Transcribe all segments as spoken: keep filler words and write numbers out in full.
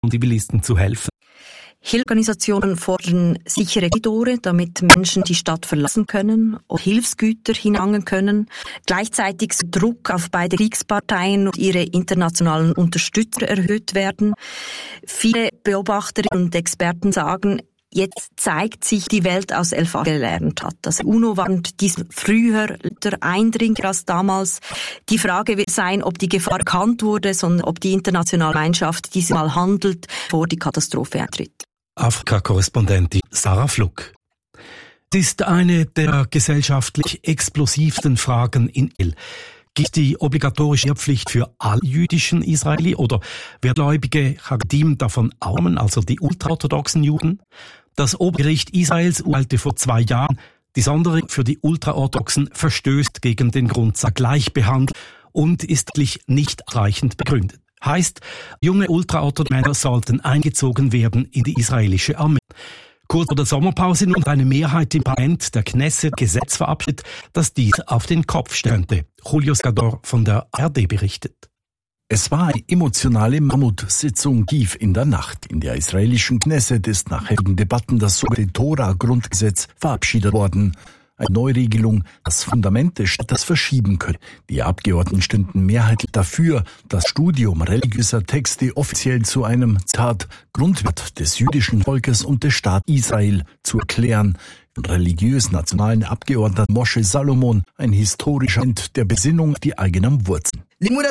Zivilisten zu helfen. Hilfsorganisationen fordern sichere Korridore, damit Menschen die Stadt verlassen können und Hilfsgüter hinangen können. Gleichzeitig soll Druck auf beide Kriegsparteien und ihre internationalen Unterstützer erhöht werden. Viele Beobachterinnen und Experten sagen, jetzt zeigt sich, die Welt aus Elf gelernt hat. Das UNO warnt dies früher eindringlicher als damals. Die Frage wird sein, ob die Gefahr erkannt wurde, sondern ob die internationale Gemeinschaft diesmal handelt, bevor die Katastrophe eintritt. Afrika-Korrespondentin Sarah Fluck. Es ist eine der gesellschaftlich explosivsten Fragen in Israel. Gibt die obligatorische Lehrpflicht für alle jüdischen Israeli oder wer gläubige Charedim davon ausgenommen, also die ultraorthodoxen Juden? Das Obergericht Israels urteilte vor zwei Jahren, die Sonderung für die Ultraorthodoxen verstößt gegen den Grundsatz Gleichbehandlung und ist nicht ausreichend begründet. Heißt, junge ultraorthodoxe Männer sollten eingezogen werden in die israelische Armee. Kurz vor der Sommerpause nun eine Mehrheit im Parlament der Knesset Gesetz verabschiedet, das dies auf den Kopf stellte. Julio Skador von der A R D berichtet. Es war eine emotionale Mammutsitzung tief in der Nacht. In der israelischen Knesset ist nach heftigen Debatten das sogenannte Tora-Grundgesetz verabschiedet worden. Eine Neuregelung, das Fundament des Staates verschieben könnte. Die Abgeordneten stünden mehrheitlich dafür, das Studium religiöser Texte offiziell zu einem, Zitat, Grundwert des jüdischen Volkes und des Staates Israel zu erklären. Religiös-nationalen Abgeordneten Moshe Salomon, ein historischer Moment der Besinnung auf die eigenen Wurzeln.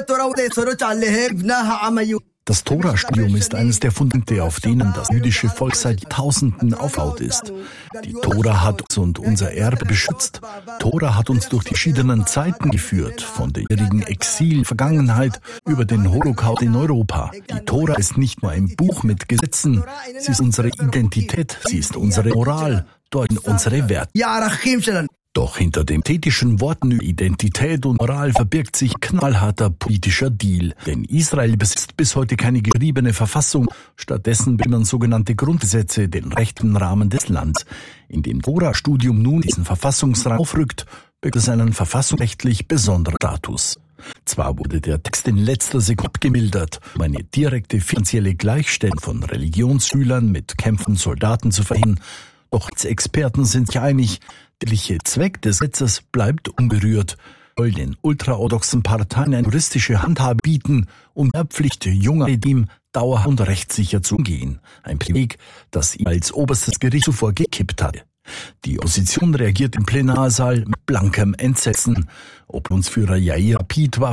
Das Tora-Studium ist eines der Fundamente, auf denen das jüdische Volk seit Jahrtausenden aufgebaut ist. Die Tora hat uns und unser Erbe beschützt. Tora hat uns durch die verschiedenen Zeiten geführt, von der jährigen Exil-Vergangenheit über den Holocaust in Europa. Die Tora ist nicht nur ein Buch mit Gesetzen, sie ist unsere Identität, sie ist unsere Moral, dort unsere Werte. Doch hinter den thetischen Worten Identität und Moral verbirgt sich knallharter politischer Deal. Denn Israel besitzt bis heute keine geschriebene Verfassung. Stattdessen bilden sogenannte Grundgesetze den rechten Rahmen des Landes. In dem Tora-Studium nun diesen Verfassungsrahmen aufrückt, bekommt es einen verfassungsrechtlich besonderen Status. Zwar wurde der Text in letzter Sekunde abgemildert, um eine direkte finanzielle Gleichstellung von Religionsschülern mit kämpfenden Soldaten zu verhindern, doch Experten sind sich einig, der Zweck des Gesetzes bleibt unberührt, soll den ultraorthodoxen Parteien eine juristische Handhabe bieten, um der Pflicht junger Charedim dauerhaft und rechtssicher zu umgehen. Ein Privileg, das ihm als oberstes Gericht zuvor gekippt hatte. Die Opposition reagiert im Plenarsaal mit blankem Entsetzen. Oppositionsführer Yair Lapid war